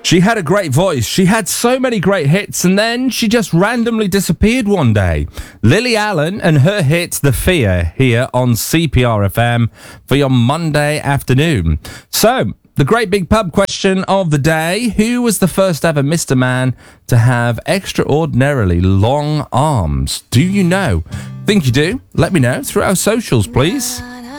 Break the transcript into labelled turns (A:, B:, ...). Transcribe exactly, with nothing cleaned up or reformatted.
A: She had a great voice. She had so many great hits, and then she just randomly disappeared one day. Lily Allen and her hit, The Fear, here on C P R F M for your Monday afternoon. So, the great big pub question of the day. Who was the first ever Mister Man to have extraordinarily long arms? Do you know? Think you do? Let me know through our socials, please.